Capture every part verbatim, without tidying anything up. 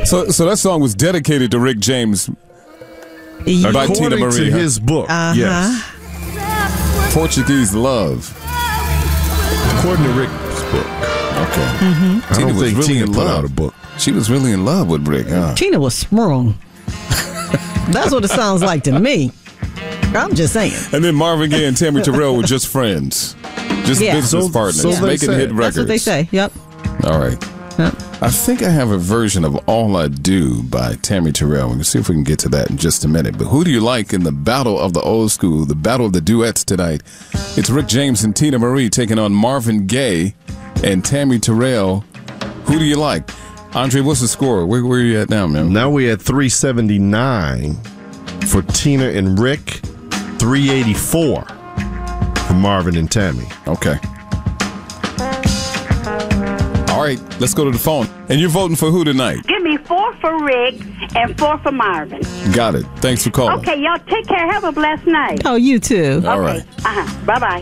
So, so that song was dedicated to Rick James by Tina Marie. to his book, Uh-huh. yes. Portuguese Love. According to Rick's book. Okay. I Tina don't was think really Tina in put love. out a book. She was really in love with Rick, huh? Tina was sprung. That's what it sounds like to me. I'm just saying. And then Marvin Gaye and Tammy Terrell were just friends. Just Yeah. business So- partners, so they making say. hit records. That's what they say. Yep. All right. Yep. I think I have a version of All I Do by Tammy Terrell. We'll see if we can get to that in just a minute. But who do you like in the battle of the old school, the battle of the duets tonight? It's Rick James and Tina Marie taking on Marvin Gaye and Tammy Terrell. Who do you like? Andre, what's the score? Where, where are you at now, man? Now we at three seventy-nine for Tina and Rick, three eighty-four for Marvin and Tammy. Okay. All right, let's go to the phone. And you're voting for who tonight? Give me four for Rick and four for Marvin. Got it. Thanks for calling. Okay, y'all take care. Have a blessed night. Oh, you too. All right. Uh-huh. Bye-bye.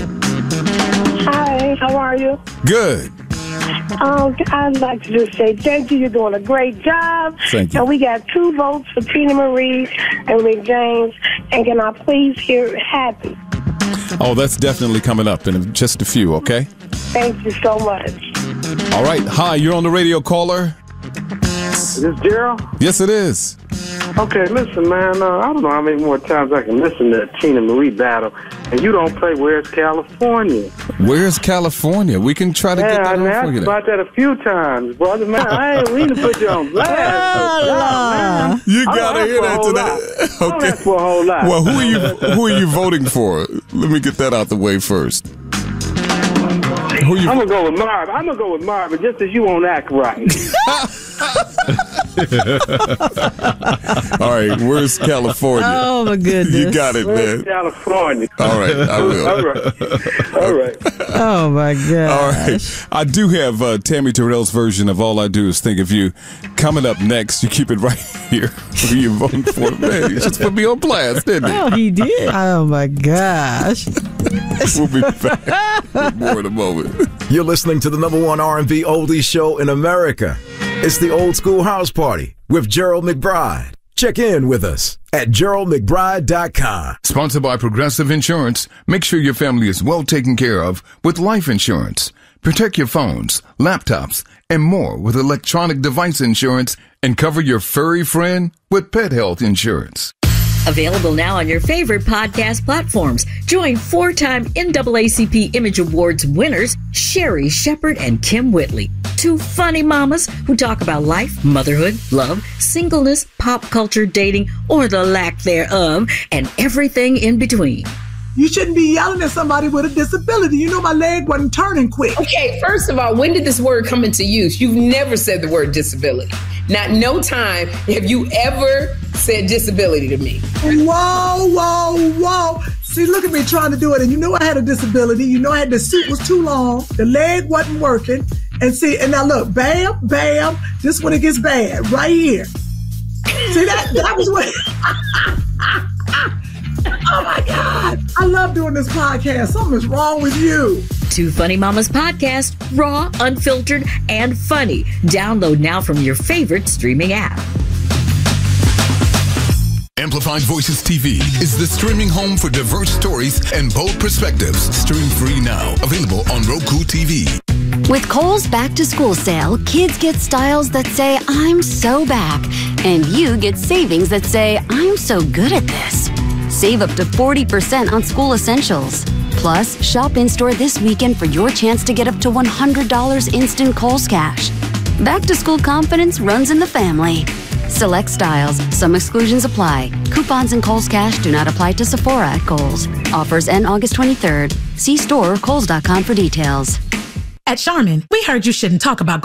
Hi, how are you? Good. Um, I'd like to just say thank you. You're doing a great job. Thank you. And we got two votes for Tina Marie and Rick James. And can I please hear Happy? Oh, that's definitely coming up in just a few, okay? Thank you so much. All right. Hi, you're on the radio, caller. Is this Gerald? Yes, it is. Okay, listen, man. Uh, I don't know how many more times I can listen to Tina Marie battle, and you don't play Where's California? Where's California? We can try to get Yeah, that I on asked for you. about that a few times, brother. Man, I ain't mean to put you on blast. Allah. You I gotta don't hear ask that for a today. whole lot. I don't Okay. ask for a whole lot. Well, who are you? Who are you voting for? Let me get that out the way first. Who you? I'm gonna go with Marv. I'm gonna go with Marv, but just as you won't act right. All right. Where's California? Oh, my goodness. You got it, Where's man. California? All right, I will. All right. All right. Oh, my God. All right. I do have uh, Tammy Terrell's version of All I Do Is Think of You coming up next. You keep it right here. Who you voting for? Man, you just put me on blast, didn't he? Oh, he did. Oh, my gosh. We'll be back with more in a moment. You're listening to the number one R and B oldies show in America. It's the Old School House Party with Gerald McBride. Check in with us at gerald mcbride dot com. Sponsored by Progressive Insurance. Make sure your family is well taken care of with life insurance. Protect your phones, laptops, and more with electronic device insurance, and cover your furry friend with pet health insurance. Available now on your favorite podcast platforms. Join four-time N double A C P Image Awards winners Sherry Shepard and Kim Whitley. Two funny mamas who talk about life, motherhood, love, singleness, pop culture, dating, or the lack thereof, and everything in between. You shouldn't be yelling at somebody with a disability. You know my leg wasn't turning quick. Okay, first of all, when did this word come into use? You've never said the word disability. Not no time have you ever said disability to me. Whoa, whoa, whoa. See, look at me trying to do it. And you know I had a disability. You know I had the suit was too long. The leg wasn't working. And see, and now look, bam, bam. This when it gets bad, right here. See, that, that was what... Oh my God. I love doing this podcast. Something's wrong with you. Two Funny Mamas podcast, raw, unfiltered, and funny. Download now from your favorite streaming app. Amplified Voices T V is the streaming home for diverse stories and bold perspectives. Stream free now. Available on Roku T V. With Kohl's Back to School sale, kids get styles that say, I'm so back. And you get savings that say, I'm so good at this. Save up to forty percent on school essentials. Plus, shop in-store this weekend for your chance to get up to one hundred dollars instant Kohl's cash. Back to school confidence runs in the family. Select styles. Some exclusions apply. Coupons and Kohl's cash do not apply to Sephora at Kohl's. Offers end August twenty-third. See store or kohls dot com for details. At Charmin, we heard you shouldn't talk about